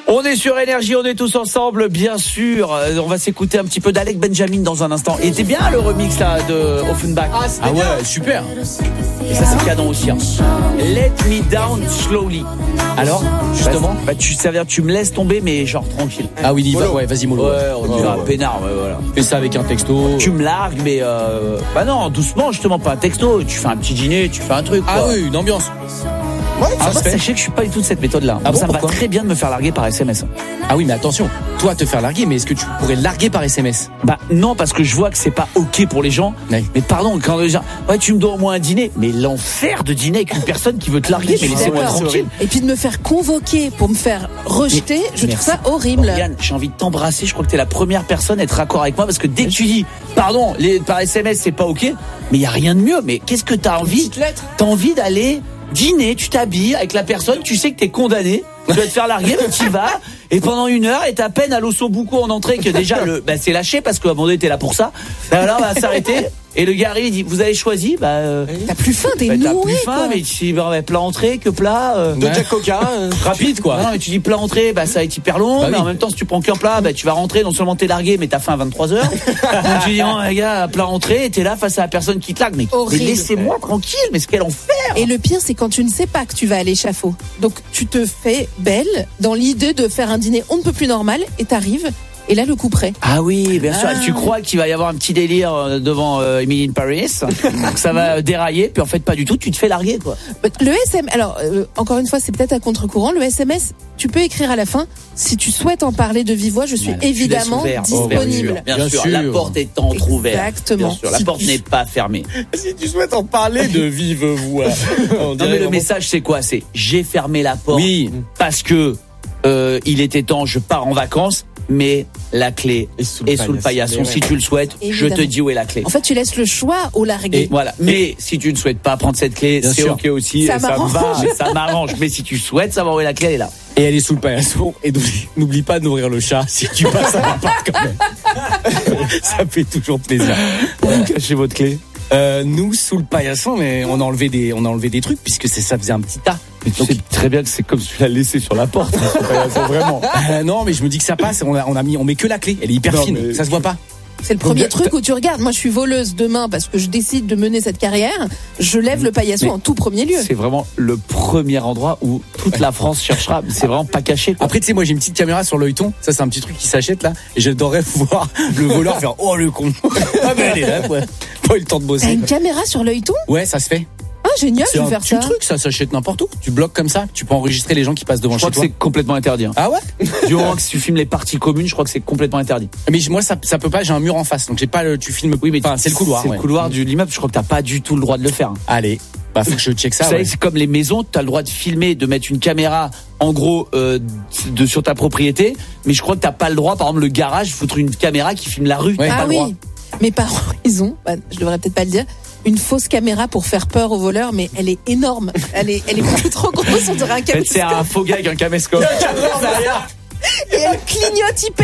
On est sur Énergie, on est tous ensemble, bien sûr. On va s'écouter un petit peu d'Alec Benjamin dans un instant. Il était bien le remix là de Offenbach. Ah ouais, super. Et ça c'est canon aussi. Let me down slowly. Alors, justement, tu me laisses tomber, mais genre tranquille. Ah oui, il va. Ouais, vas-y mollo. Ouais, on dirait un peinard. Ouais, voilà. Fais ça avec un texto. Tu me largues, mais non, doucement justement, pas un texto. Tu fais un petit dîner, tu fais un truc. Ah oui, une ambiance. Ouais, sachez que je suis pas du tout de cette méthode-là. Ah bon, ça me va pourquoi très bien de me faire larguer par SMS. Ah oui, mais attention, toi te faire larguer, mais est-ce que tu pourrais larguer par SMS? Bah non, parce que je vois que c'est pas ok pour les gens. Oui. Mais pardon, quand les gens, ouais, tu me dois au moins un dîner. Mais l'enfer de dîner avec une personne qui veut te larguer, mais laissez-moi tranquille. Et puis de me faire convoquer pour me faire rejeter, je trouve ça horrible. Yann, j'ai envie de t'embrasser. Je crois que t'es la première personne à être raccord avec moi parce que dès que tu dis, pardon, par SMS c'est pas ok, mais il y a rien de mieux. Mais qu'est-ce que t'as envie? T'as envie d'aller dîner, tu t'habilles avec la personne, tu sais que t'es condamné, tu vas te faire larguer, mais tu y vas, et pendant 1 heure, et t'as peine à l'osso bucco en entrée que déjà c'est lâché parce qu'à un moment donné t'es là pour ça. Alors on va s'arrêter. Et le gars arrive, il dit, vous avez choisi, t'as plus faim, t'es noué. T'as plus faim, mais tu dis, plat entrée que plat. De Jack Coca, rapide quoi. Non, mais tu dis plat entrée, ça va être hyper long, mais en même temps, si tu prends qu'un plat, tu vas rentrer, non seulement t'es largué, mais t'as faim à 23h. Donc tu dis, oh, les gars, plat entrée, et t'es là face à la personne qui te largue. Mais laissez-moi tranquille, mais quel enfer. Et le pire, c'est quand tu ne sais pas que tu vas à l'échafaud. Donc tu te fais belle dans l'idée de faire un dîner on ne peut plus normal, et t'arrives. Et là, le coup près. Ah oui, bien sûr. Tu crois qu'il va y avoir un petit délire devant Emily in Paris, donc ça va dérailler, puis en fait pas du tout. Tu te fais larguer, quoi. Le SMS, alors encore une fois, c'est peut-être à contre-courant. Le SMS, tu peux écrire à la fin. Si tu souhaites en parler de vive voix, je suis évidemment disponible. Bien sûr, la porte est entrouverte. Exactement. Bien sûr, la porte n'est pas fermée. Si tu souhaites en parler de vive voix. Non mais le message c'est quoi? C'est j'ai fermé la porte parce que il était temps, je pars en vacances. Mais la clé est sous le paillasson. Si tu le souhaites, évidemment. Je te dis où est la clé. En fait, tu laisses le choix au largué. Et voilà. Mais si tu ne souhaites pas prendre cette clé, bien c'est sûr. Ok aussi. Ça me va, ça m'arrange. Mais si tu souhaites savoir où est la clé, elle est là. Et elle est sous le paillasson. Et n'oublie pas de nourrir le chat si tu passes à l'appart quand même. Ça fait toujours plaisir. Cachez votre clé. Nous sous le paillasson, mais on a enlevé des trucs puisque ça faisait un petit tas. Mais tu sais très bien que c'est comme si tu l'as laissé sur la porte. Vraiment. Non, mais je me dis que ça passe. On met que la clé. Elle est hyper fine. Ça se voit pas. C'est le premier truc où tu regardes. Moi, je suis voleuse demain parce que je décide de mener cette carrière. Je lève le paillasson en tout premier lieu. C'est vraiment le premier endroit où toute la France cherchera. C'est vraiment pas caché, quoi. Après, tu sais, moi, j'ai une petite caméra sur l'œilleton. Ça, c'est un petit truc qui s'achète là. Et j'adorerais voir le voleur faire oh le con. Ah ben elle est là, ouais. Pas eu le temps de bosser. T'as une caméra sur l'œilleton? Ouais, ça se fait. Ah génial, je vais faire ça. C'est un truc, ça s'achète n'importe où. Tu bloques comme ça, tu peux enregistrer les gens qui passent devant chez toi. Je crois que c'est complètement interdit. Ah ouais? Du moment que tu filmes les parties communes, je crois que c'est complètement interdit. Mais moi ça peut pas, j'ai un mur en face, donc j'ai pas tu filmes. Oui, mais c'est le couloir. C'est le couloir de l'immeuble. Je crois que t'as pas du tout le droit de le faire. Allez. Faut que je check ça. Vous savez, c'est comme les maisons, tu as le droit de filmer, de mettre une caméra en gros sur ta propriété, mais je crois que t'as pas le droit, par exemple le garage, foutre une caméra qui filme la rue. Ouais. Ah oui. Mes parents, ils ont, je devrais peut-être pas le dire, une fausse caméra pour faire peur aux voleurs, mais elle est énorme. Elle est beaucoup trop grosse, on dirait un caméscope. C'est un faux gars avec un caméscope. Et elle clignote hyper